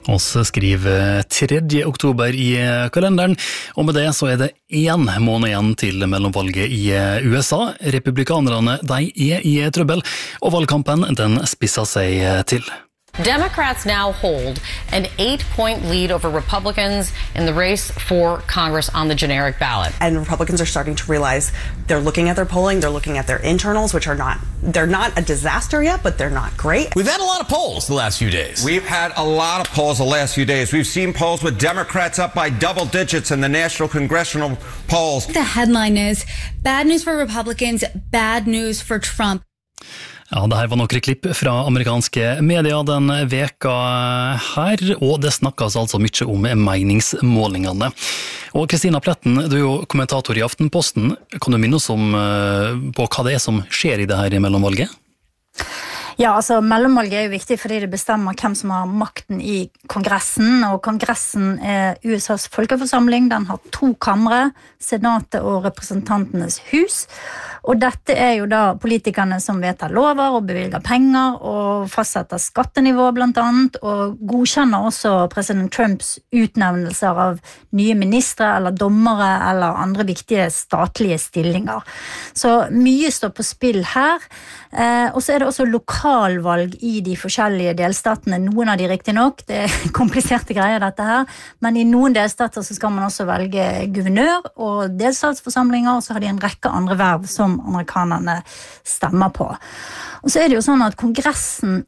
Oss skriver 3. oktober i kalenderen, og med det så det 1 måned igjen til mellomvalget i USA. Republikanerne, de i trøbbel, og valgkampen den spisser seg til. Democrats now hold an 8-point lead over Republicans in the race for Congress on the generic ballot. And Republicans are starting to realize they're looking at their polling, they're looking at their internals, which are they're not a disaster yet, but they're not great. We've had a lot of polls the last few days. We've had a lot of polls the last few days. We've seen polls with Democrats up by double digits in the national congressional polls. The headline is, bad news for Republicans, bad news for Trump. Ja, det her var noen klipp fra amerikanske medier den veka her, og det snakkes altså mye om meningsmålingene. Og Kristina Pletten, du jo kommentator i Aftenposten. Kan du minne oss om på hva det som skjer i det her mellomvalget? Ja, altså mellomvalget jo viktig fordi det bestemmer hvem som har makten i Kongressen, og Kongressen USAs folkeforsamling. Den har 2 kamre, Senatet og Representantenes hus. Og dette jo da politikerne som vedtar lover og bevilger penger og fastsetter skattenivå blant annet, og godkjenner også president Trumps utnevnelser av nye ministre eller dommere eller andre viktige statlige stillinger. Så mye står på spill her, og så det også lokalvalg i de forskjellige delstatene. Noen av de riktig nok, det kompliserte greier dette her, men i noen delstater så skal man også velge guvernør og delstatsforsamlinger, og så har de en rekke andre verv som amerikanerne stemmer på. Og så det jo sånn at Kongressen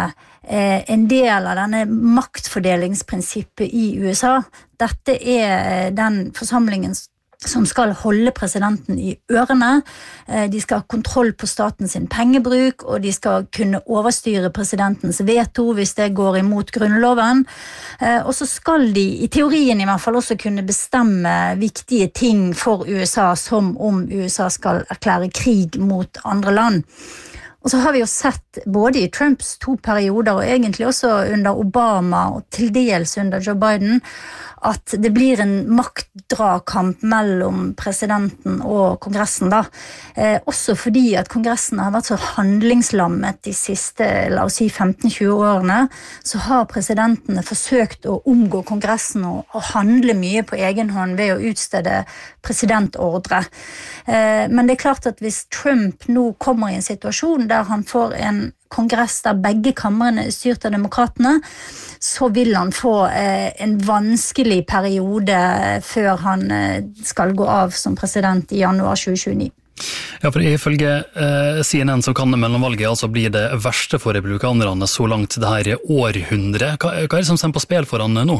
en del av denne maktfordelingsprinsippet i USA. Dette den forsamlingen som skal holde presidenten i ørene. De skal ha kontroll på statens pengebruk, og de skal kunne overstyre presidentens veto hvis det går imot grunnloven. Og så skal de, i teorien i hvert fall, også kunne bestemme viktige ting for USA, som om USA skal erklære krig mot andre land. Og så har vi jo sett både i Trumps 2 perioder, og egentlig også under Obama, og til dels under Joe Biden, at det blir en maktdrakamp mellom presidenten og Kongressen da. Også fordi at Kongressen har vært så handlingslammet de siste, la oss si 15-20 årene, så har presidentene forsøkt å omgå Kongressen og handle mye på egen hånd ved å utstede presidentordre. Men det klart at hvis Trump nå kommer i en situasjon der han får en kongress der begge kamrene styrt av demokratene, så vil han få en vanskelig periode før han skal gå av som president i januar 2029. Ja, for ifølge CNN så kan mellomvalget altså bli det verste for republikanerne så langt det her århundre. Hva det som står på spill for han nå?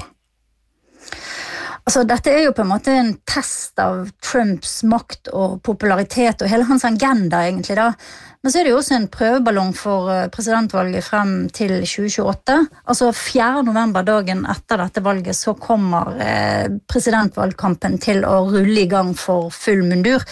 Altså, dette jo på en måte en test av Trumps makt og popularitet og hele hans agenda egentlig da. Men så det jo også en prøveballong for presidentvalget frem til 2028. Altså 4. november, dagen etter dette valget, så kommer presidentvalgkampen til å rulle i gang for full mundur.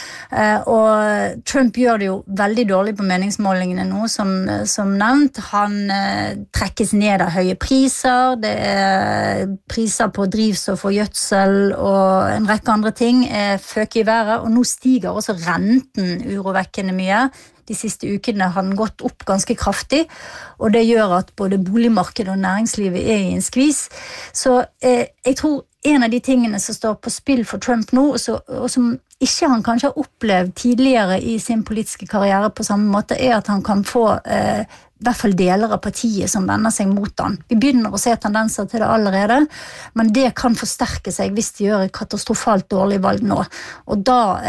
Og Trump gjør det jo veldig dårlig på meningsmålingene nå, som nevnt. Han trekkes ned av høye priser, det priser på drivstoff og gjødsel og en rekke andre ting føk i været, og nå stiger også renten urovekkende mye. De siste ukene har den gått opp ganske kraftig, og det gjør at både boligmarkedet og næringslivet i en skvis. Så jeg tror en av de tingene som står på spill for Trump nå, og som ikke han kanskje har opplevd tidligere i sin politiske karriere på samme måte, at han kan få i hvert fall deler av partiet som vender seg mot han. Vi begynner å se tendenser til det allerede, men det kan forsterke seg hvis de gjør et katastrofalt dårlig valg nå. Og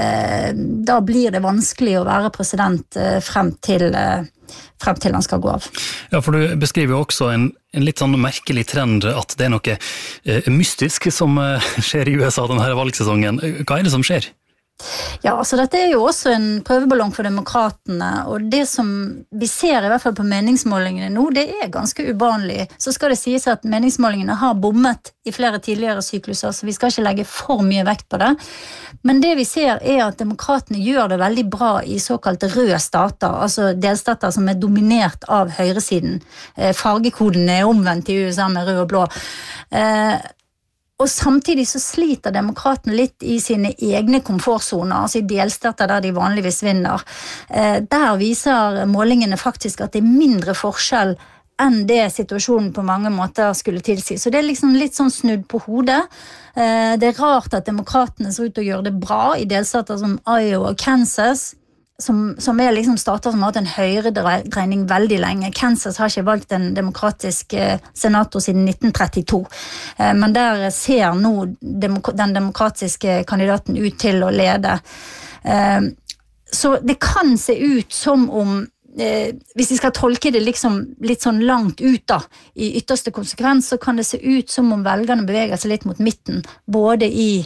da blir det vanskelig å være president frem til han skal gå av. Ja, for du beskriver jo også en litt sånn merkelig trend at det noe mystisk som skjer i USA denne valgsesongen. Hva det som skjer? Ja, altså dette jo også en prøveballong for demokratene, og det som vi ser i hvert fall på meningsmålingene nå, det ganske uvanlig. Så skal det sies at meningsmålingene har bommet i flere tidligere sykluser, så vi skal ikke legge for mye vekt på det. Men det vi ser at demokratene gjør det veldig bra i såkalte røde stater, altså delstater som dominert av høyresiden. Fargekoden omvendt i USA med rød og blå. Og samtidig så sliter demokratene litt i sine egne komfortzoner, altså i delstater der de vanligvis vinner. Der viser målingene faktisk at det mindre forskjell enn det situasjonen på mange måter skulle tilsi. Så det liksom litt sånn snudd på hodet. Det rart at demokratene ser ut til å gjøre det bra i delstater som Iowa og Kansas, som liksom stater som har hatt en høyredreining veldig lenge. Kansas har ikke valgt en demokratisk senator siden 1932, men der ser nå den demokratiske kandidaten ut til å lede. Så det kan se ut som om hvis vi skal tolke det liksom litt sånn langt ut da, i ytterste konsekvens, så kan det se ut som om velgerne beveger seg litt mot midten, både i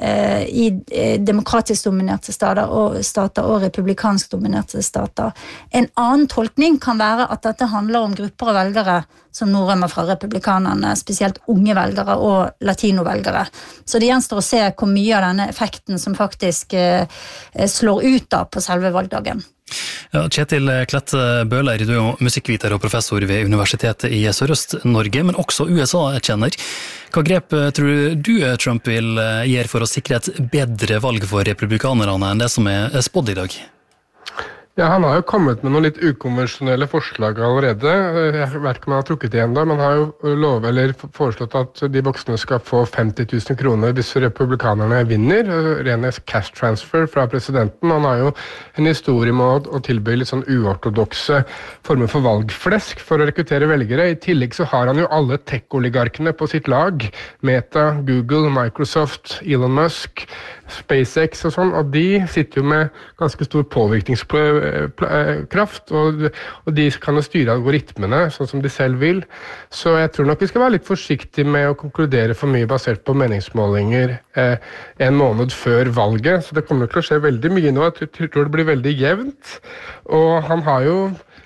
demokratisk dominerte stater og republikansk dominerte stater. En annen tolkning kan være at dette handler om grupper av velgere som nå rømmer fra republikanerne, spesielt unge velgere og latinovelgere. Så det gjenstår å se hvor mye av denne effekten som faktisk slår ut da på selve valgdagen. Ja, Kjetil Klette Bøhler, du er musikkviter og professor ved Universitetet i Sørøst-Norge, men også USA-kjenner. Hva grep tror du Trump vil gjøre for å sikre et bedre valg for republikanerne enn det som er spådd i dag? Ja, han har jo kommet med noen litt ukonvensjonelle forslag allerede. Jeg vet ikke om han har trukket det enda, men han har jo foreslått at de voksne skal få 50 000 kroner hvis republikanerne vinner. Ren cash transfer fra presidenten. Han har jo en historie med å tilby litt sånn uortodokse former for valgflesk for å rekruttere velgere. I tillegg så har han jo alle tech-oligarkene på sitt lag. Meta, Google, Microsoft, Elon Musk, SpaceX og sånn, og de sitter jo med ganske stor påvirkningskraft, og de kan jo styre algoritmene sånn som de selv vil. Så jeg tror nok vi skal være litt forsiktige med å konkludere for mye basert på meningsmålinger en måned før valget, så det kommer til å skje veldig mye nå. Jeg tror det blir veldig jevnt, og han har jo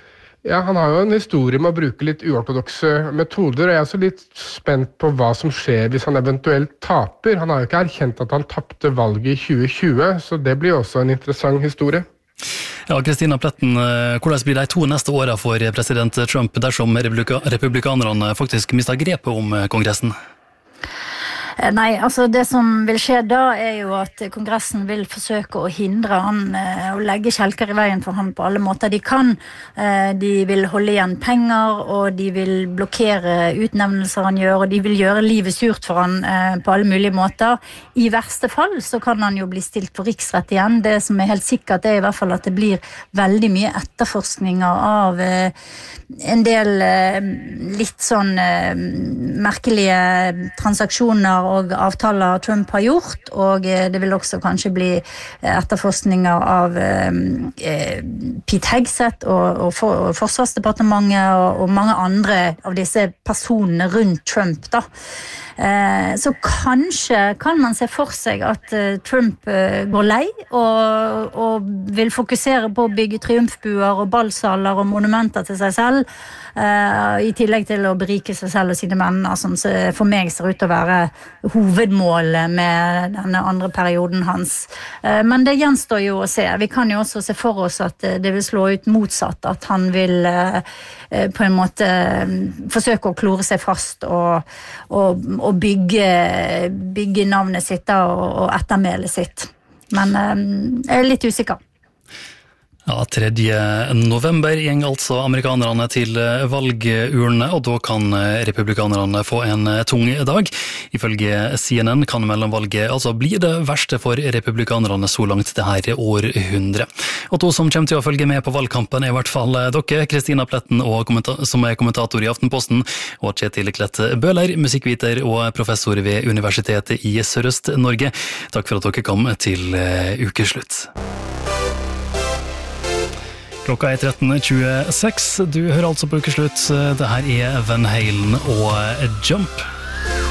en historie med å bruke litt uortodokse metoder, og jeg er også litt spent på hva som skjer hvis han eventuelt taper. Han har jo ikke erkjent at han tappte valget i 2020, så det blir også en interessant historie. Ja, Kristina Pletten, hvordan blir de 2 neste årene for president Trump dersom republikanerne faktisk mister grepet om Kongressen? Nei, altså det som vil skje da er jo at Kongressen vil forsøke å hindre han og legge kjelker i veien for han på alle måter de kan. De vil holde igjen penger, og de vil blokkere utnevnelser han gjør, og de vil gjøre livet surt for han på alle mulige måter. I verste fall så kan han jo bli stilt for riksrett igjen. Det som er helt sikkert er i hvert fall at det blir veldig mye etterforskninger av en del litt sånn merkelige transaksjoner og avtaler Trump har gjort, og det vil også kanskje bli etterforskninger av Pete Hegseth og Forsvarsdepartementet og mange andre av disse personene rundt Trump da. Så kanskje kan man se for seg at Trump går lei og vil fokusere på å bygge triumfbuer og ballsaler og monumenter til seg selv, i tillegg til å berike seg selv og sine venner, som for meg ser ut til å være hovedmålet med denne andre perioden hans. Men det gjenstår jo å se. Vi kan jo også se for oss at det vil slå ut motsatt, at han vil på en måte forsøke å klore seg fast og bygge navnet sitt og ettermælet sitt. Men jeg er litt usikker. Ja, 3. november gjeng altså amerikanerne til valgurnene, og da kan republikanerne få en tung dag. Ifølge CNN kan mellomvalget altså bli det verste for republikanerne så langt det her århundre. Og to som kommer til å følge med på valgkampen er i hvert fall dere, Kristina Pletten, som er kommentator i Aftenposten, og Kjetil Klette Bøhler, musikkviter og professor ved Universitetet i Sørøst-Norge. Takk for at dere kom til ukeslutt. Klokka er 13.26. Du hører altså på ukeslutt. Det her er Van Halen og Jump.